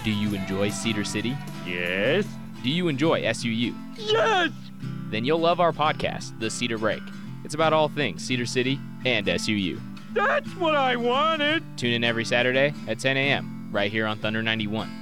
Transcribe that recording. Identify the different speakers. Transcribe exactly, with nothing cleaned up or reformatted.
Speaker 1: Do you enjoy Cedar City?
Speaker 2: Yes.
Speaker 1: Do you enjoy S U U?
Speaker 2: Yes!
Speaker 1: Then you'll love our podcast, The Cedar Break. It's about all things Cedar City and S U U.
Speaker 2: That's what I wanted!
Speaker 1: Tune in every Saturday at ten a.m. right here on Thunder ninety-one.